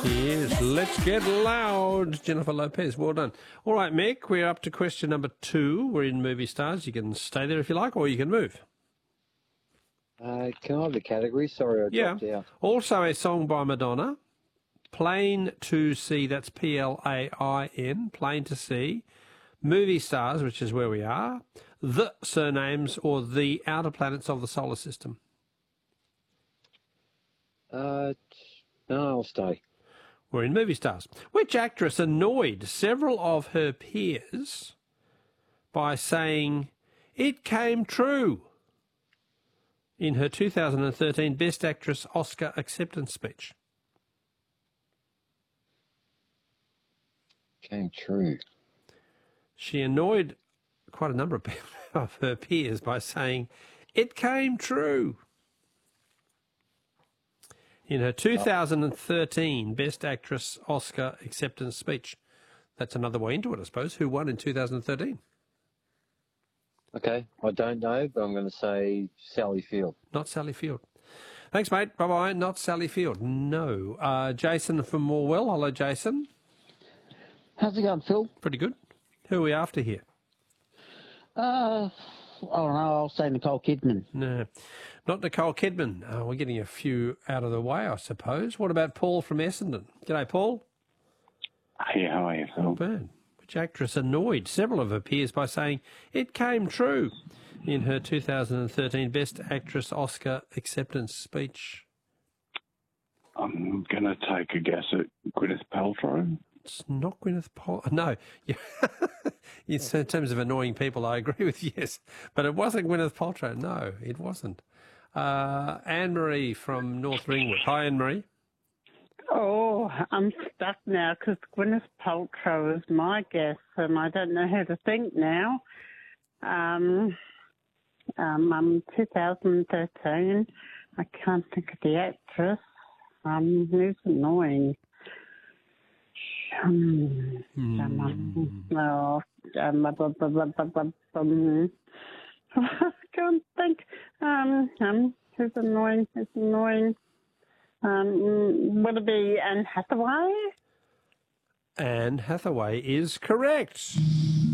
Yes, let's get loud. Jennifer Lopez, well done. All right, Mick, we're up to question number 2. We're in Movie Stars. You can stay there if you like, or you can move. Can I have the category? Sorry, I dropped out. Also a song by Madonna. Plain to See, that's Plain, Plain to See. Movie Stars, which is where we are. The Surnames, or The Outer Planets of the Solar System. No, I'll stay. We're in Movie Stars. Which actress annoyed several of her peers by saying, "It came true," in her 2013 Best Actress Oscar acceptance speech? Came true. She annoyed quite a number of her peers by saying, "It came true," in her 2013 Best Actress Oscar acceptance speech. That's another way into it, I suppose. Who won in 2013? Okay, I don't know, but I'm going to say Sally Field. Not Sally Field. Thanks, mate. Bye-bye. Not Sally Field. No. Jason from Morwell. Hello, Jason. How's it going, Phil? Pretty good. Who are we after here? I don't know. I'll say Nicole Kidman. No, not Nicole Kidman. We're getting a few out of the way, I suppose. What about Paul from Essendon? G'day, Paul. Hey, how are you, Phil? Not bad. Which actress annoyed several of her peers by saying, "It came true," in her 2013 Best Actress Oscar acceptance speech? I'm going to take a guess at Gwyneth Paltrow. It's not Gwyneth Paltrow. No. In terms of annoying people, I agree with you, yes. But it wasn't Gwyneth Paltrow. No, it wasn't. Anne-Marie from North Ringwood. Hi, Anne-Marie. Oh, I'm stuck now because Gwyneth Paltrow is my guess, and I don't know how to think now. 2013. I can't think of the actress. Who's annoying? I can't think. Who's annoying? Who's annoying? Would it be Anne Hathaway? Anne Hathaway is correct.